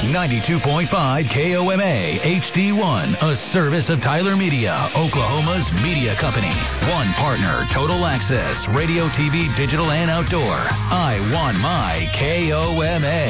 92.5 KOMA HD1, a service of Tyler Media, Oklahoma's media company. One partner, Total Access, radio, TV, digital, and outdoor. I want my KOMA.